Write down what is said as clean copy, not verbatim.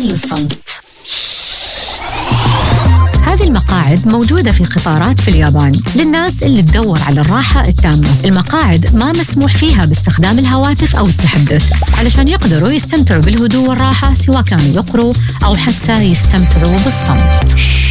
للصمت. هذه المقاعد موجودة في قطارات في اليابان للناس اللي تدور على الراحة التامة. المقاعد ما مسموح فيها باستخدام الهواتف أو التحدث علشان يقدروا يستمتعوا بالهدوء والراحة، سواء كانوا يقروا أو حتى يستمتعوا بالصمت.